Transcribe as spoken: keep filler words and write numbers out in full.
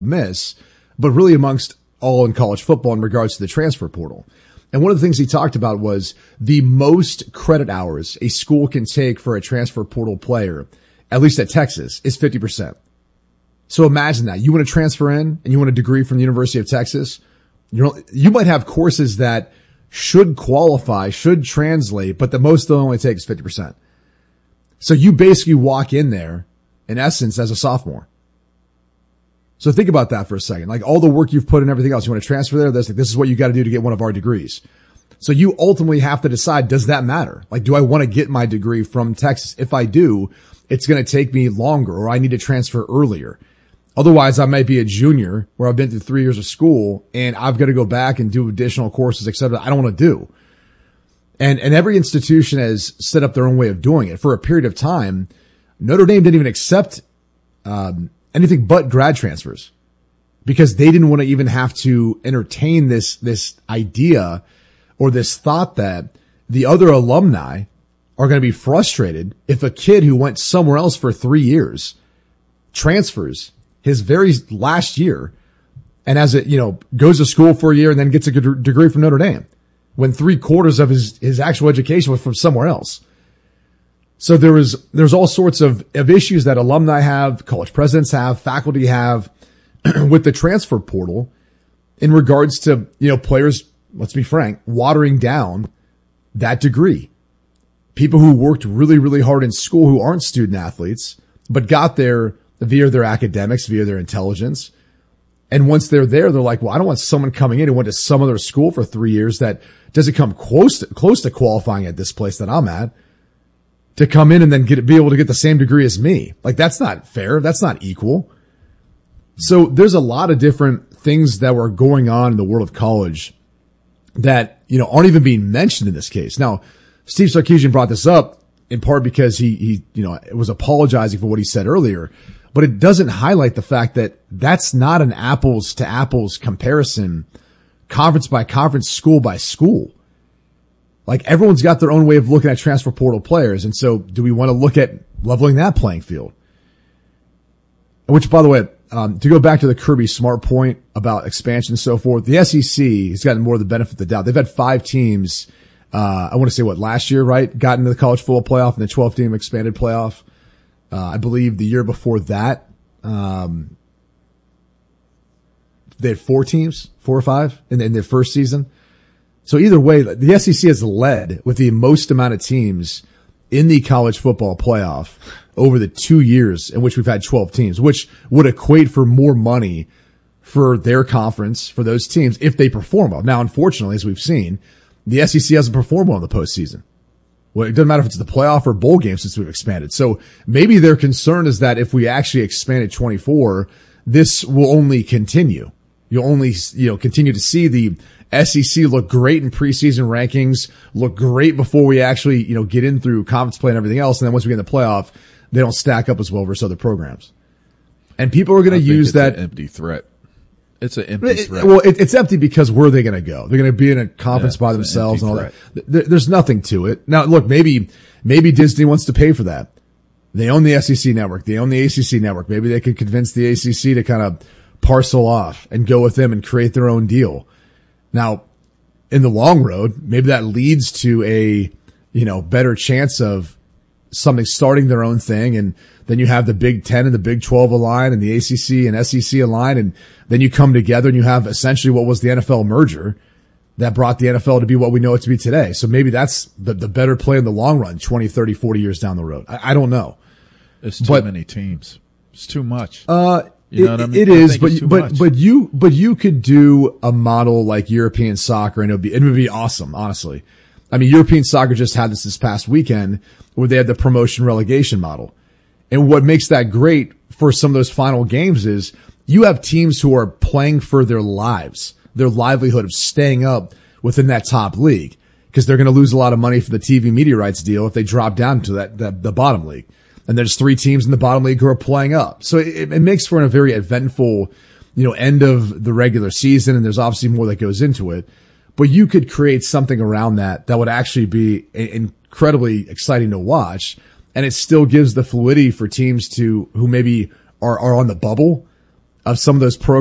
Miss, but really amongst all in college football in regards to the transfer portal. And one of the things he talked about was the most credit hours a school can take for a transfer portal player, at least at Texas, is fifty percent. So imagine that. You want to transfer in and you want a degree from the University of Texas. You're, you might have courses that should qualify, should translate, but the most they'll only take is fifty percent. So you basically walk in there, in essence, as a sophomore. So think about that for a second. Like all the work you've put in, everything else, you want to transfer there. This, this is what you got to do to get one of our degrees. So you ultimately have to decide, does that matter? Like, do I want to get my degree from Texas? If I do, it's going to take me longer, or I need to transfer earlier. Otherwise, I might be a junior where I've been through three years of school and I've got to go back and do additional courses, et cetera. I don't want to do. And, and every institution has set up their own way of doing it. For a period of time, Notre Dame didn't even accept, um, anything but grad transfers because they didn't want to even have to entertain this, this idea or this thought that the other alumni are going to be frustrated if a kid who went somewhere else for three years transfers his very last year and as it, you know, goes to school for a year and then gets a degree from Notre Dame when three quarters of his, his actual education was from somewhere else. So there was, there's all sorts of, of issues that alumni have, college presidents have, faculty have with the transfer portal in regards to, you know, players, let's be frank, watering down that degree. People who worked really, really hard in school who aren't student athletes, but got there via their academics, via their intelligence. And once they're there, they're like, well, I don't want someone coming in who went to some other school for three years that doesn't come close to, close to qualifying at this place that I'm at, to come in and then get be able to get the same degree as me. Like, that's not fair. That's not equal. So there's a lot of different things that were going on in the world of college that, you know, aren't even being mentioned in this case. Now, Steve Sarkisian brought this up in part because he, he, you know, was apologizing for what he said earlier, but it doesn't highlight the fact that that's not an apples to apples comparison, conference by conference, school by school. Like, everyone's got their own way of looking at transfer portal players. And so do we want to look at leveling that playing field? Which, by the way, um, to go back to the Kirby Smart point about expansion and so forth, the S E C has gotten more of the benefit of the doubt. They've had five teams, uh, I want to say what, last year, right? Got into the college football playoff and the twelve team expanded playoff. Uh, I believe the year before that, um, they had four teams, four or five in, in their first season. So either way, the S E C has led with the most amount of teams in the college football playoff over the two years in which we've had twelve teams, which would equate for more money for their conference, for those teams, if they perform well. Now, unfortunately, as we've seen, the S E C hasn't performed well in the postseason. Well, it doesn't matter if it's the playoff or bowl game since we've expanded. So maybe their concern is that if we actually expanded twenty-four, this will only continue. You'll only, you know, continue to see the S E C look great in preseason rankings, look great before we actually, you know, get in through conference play and everything else. And then once we get in the playoff, they don't stack up as well versus other programs. And people are going to use it's that an empty threat. It's an empty it, threat. Well, it, it's empty because where are they going to go? They're going to be in a conference Yeah, by it's an themselves and all empty that. There, there's nothing to it. Now, look, maybe, maybe Disney wants to pay for that. They own the S E C network. They own the A C C network. Maybe they could convince the A C C to kind of parcel off and go with them and create their own deal. Now, in the long road, maybe that leads to a, you know, better chance of something starting their own thing. And then you have the Big Ten and the Big twelve align and the A C C and S E C align. And then you come together and you have essentially what was the N F L merger that brought the N F L to be what we know it to be today. So maybe that's the, the better play in the long run, twenty, thirty, forty years down the road. I, I don't know. It's too but, many teams. It's too much. Uh, You know it, what I mean? it I is, think but it's too but much. but you but you could do a model like European soccer, and it would be it would be awesome. Honestly, I mean, European soccer just had this this past weekend where they had the promotion relegation model, and what makes that great for some of those final games is you have teams who are playing for their lives, their livelihood of staying up within that top league because they're going to lose a lot of money for the T V media rights deal if they drop down to that the, the bottom league. And there's three teams in the bottom league who are playing up. So it, it makes for a very eventful, you know, end of the regular season. And there's obviously more that goes into it, but you could create something around that that would actually be incredibly exciting to watch. And it still gives the fluidity for teams to, who maybe are, are on the bubble of some of those programs